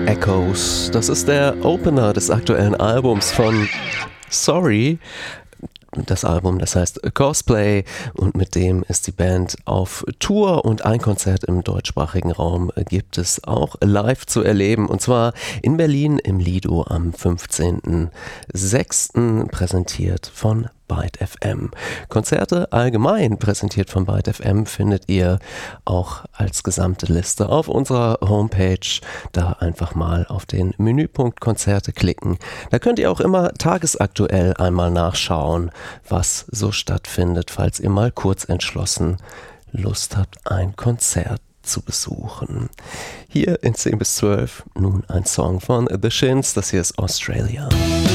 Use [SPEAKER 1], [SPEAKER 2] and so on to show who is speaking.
[SPEAKER 1] Echoes. Das ist der Opener des aktuellen Albums von Sorry. Das Album, das heißt Cosplay, und mit dem ist die Band auf Tour, und ein Konzert im deutschsprachigen Raum gibt es auch live zu erleben, und zwar in Berlin im Lido am 15.06. präsentiert von Byte FM. Konzerte allgemein präsentiert von Byte FM findet ihr auch als gesamte Liste auf unserer Homepage. Da einfach mal auf den Menüpunkt Konzerte klicken. Da könnt ihr auch immer tagesaktuell einmal nachschauen, was so stattfindet, falls ihr mal kurz entschlossen Lust habt, ein Konzert zu besuchen. Hier in 10 bis 12 nun ein Song von The Shins, das hier ist Australia.